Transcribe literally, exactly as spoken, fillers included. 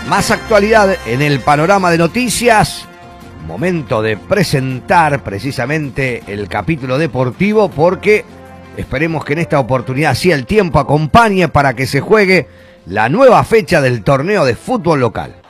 Más actualidad en el panorama de noticias. Momento de presentar precisamente el capítulo deportivo, porque esperemos que en esta oportunidad sí el tiempo acompañe para que se juegue la nueva fecha del torneo de fútbol local.